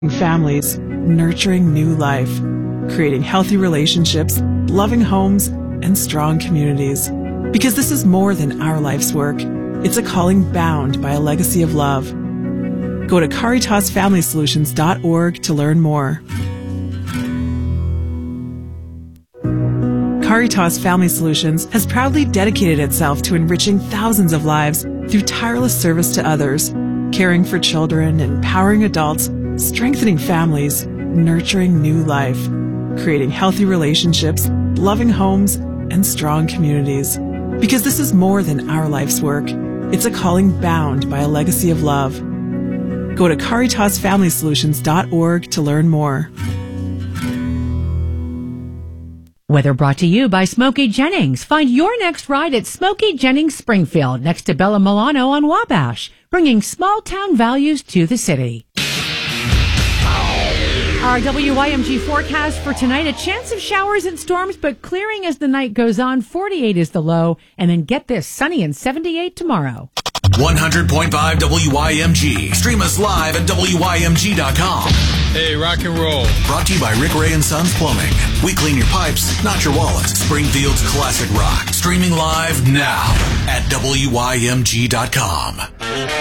Families, nurturing new life, creating healthy relationships, loving homes, and strong communities. Because this is more than our life's work. It's a calling bound by a legacy of love. Go to CaritasFamilySolutions.org to learn more. Caritas Family Solutions has proudly dedicated itself to enriching thousands of lives through tireless service to others, caring for children, empowering adults, strengthening families, nurturing new life, creating healthy relationships, loving homes, and strong communities. Because this is more than our life's work. It's a calling bound by a legacy of love. Go to CaritasFamilySolutions.org to learn more. Weather brought to you by Smokey Jennings. Find your next ride at Smokey Jennings Springfield, next to Bella Milano on Wabash, bringing small-town values to the city. Our WYMG forecast for tonight, a chance of showers and storms, but clearing as the night goes on. 48 is the low, and then get this, sunny and 78 tomorrow. 100.5 WYMG. Stream us live at WYMG.com. Hey, rock and roll. Brought to you by Rick Ray and Sons Plumbing. We clean your pipes, not your wallet. Springfield's classic rock. Streaming live now at WYMG.com.